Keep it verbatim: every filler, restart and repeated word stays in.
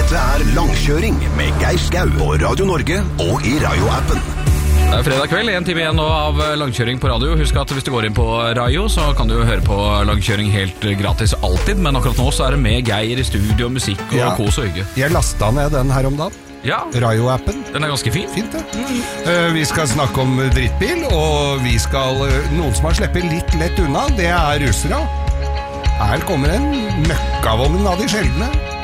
Dette er Langkjøring med Geir Skau på Radio Norge og i Rayo-appen. Det er fredag kveld, en time igjen nå av langkjøring på radio. Husk at hvis du går inn på Rayo, så kan du høre på langkjøring helt gratis alltid. Men akkurat nå så er det med Geir i studio, musikk og ja. Kos og hygge. Jeg lastet ned den her om dagen. Ja, Rayo-appen. Den er ganske fin. Fint, det. Mm. Uh, vi skal snakke om drittbil, og vi skal, uh, noen som har sleppet litt lett unna, det er russere. Her kommer en møkkavogn av de sjeldne.